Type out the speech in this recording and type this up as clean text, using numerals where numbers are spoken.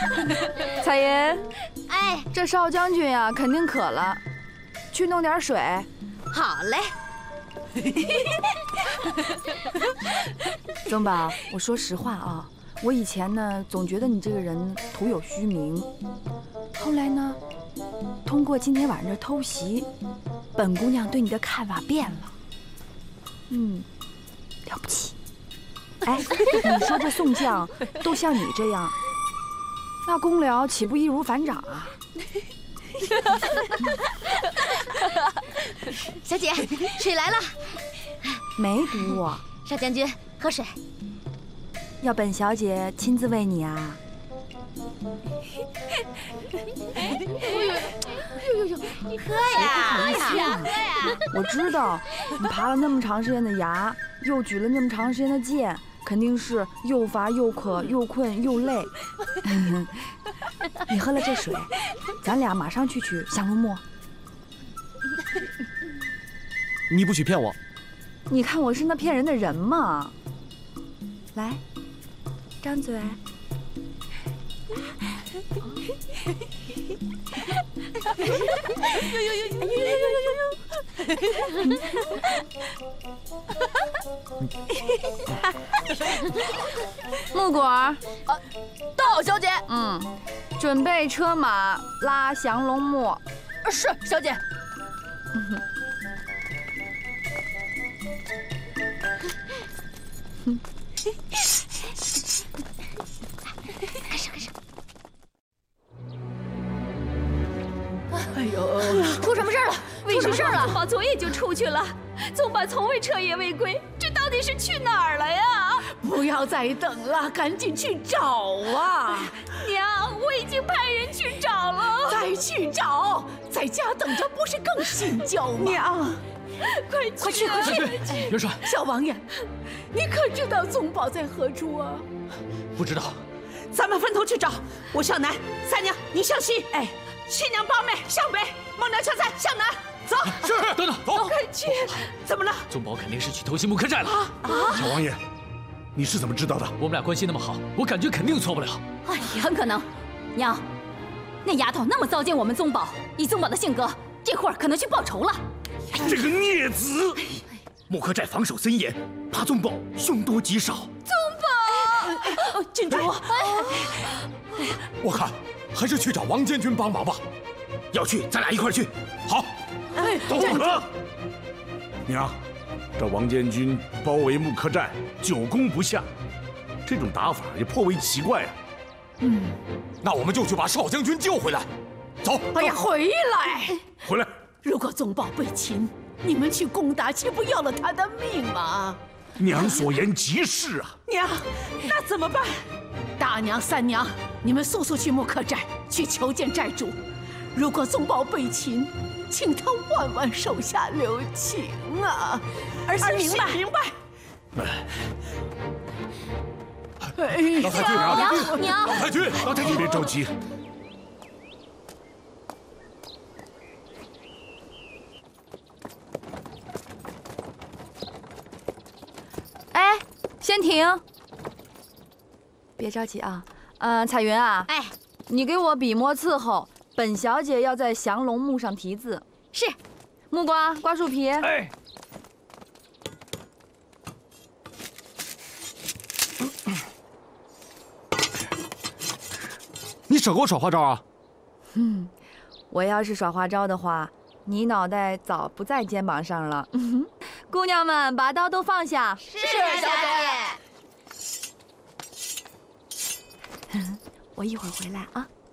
彩云， 哎， 这少将军呀，肯定渴了，去弄点水。 好嘞。 宗宝，我说实话啊，我以前呢总觉得你这个人徒有虚名，后来呢，通过今天晚上这偷袭，本姑娘对你的看法变了。了不起。哎，你说这宋将都像你这样，那公僚岂不易如反掌啊？ 小姐，水来了。 没毒啊。 少将军，喝水。 要本小姐亲自喂你啊？ 你喝呀，喝呀，喝呀！ 我知道，你爬了那么长时间的崖，又举了那么长时间的剑，肯定是又乏又渴又困又累。你喝了这水，咱俩马上去取降龙木。 你不许骗我！ 你看我是那骗人的人吗？来，张嘴。木果儿， 到，小姐。 准备车马拉降龙木。 是，小姐。开始。哎呦，出什么事了？ 为什么了？ 宗宝昨夜就出去了？宗宝从未彻夜未归，这到底是去哪儿了呀？ 不要再等了，赶紧去找啊！ 娘，我已经派人去找了。 再去找，在家等着不是更心焦吗？娘， 快去！ 元帅， 小王爷，你可知道宗宝在何处啊？ 不知道。 咱们分头去找。我向南，三娘你向西，哎，七娘八妹向北，孟娘向菜向南。走， 是，等等，走， 快去！怎么了？ 宗宝肯定是去偷袭木刻寨了。 小王爷，你是怎么知道的？ 我们俩关系那么好，我感觉肯定错不了。 哎呀，很可能。娘，那丫头那么糟践我们宗宝，以宗宝的性格，这会儿可能去报仇了。 这个孽子！木刻寨防守森严，怕宗宝凶多吉少。 宗宝， 郡主， 我看还是去找王监军帮忙吧。要去，咱俩一块去。好，走。娘，这王监军包围木刻寨，久攻不下，这种打法也颇为奇怪啊。那我们就去把少将军救回来。走。 哎呀，回来！ 回来！ 如果宗宝被擒，你们去攻打，岂不要了他的命吗？ 娘所言极是啊。 娘，那怎么办？大娘、三娘，你们速速去木刻寨去求见寨主。如果宗宝被擒，请他万万手下留情啊！儿媳明白。 老太君， 娘， 老太君，你别着急。 哎，先停，别着急啊。彩云啊， 哎， 你给我笔墨伺候，本小姐要在降龙木上题字。 是。 木瓜、瓜树皮。 哎。你少给我耍花招啊！ 我要是耍花招的话，你脑袋早不在肩膀上了。姑娘们，把刀都放下。 是，小姐。 我一会儿回来啊。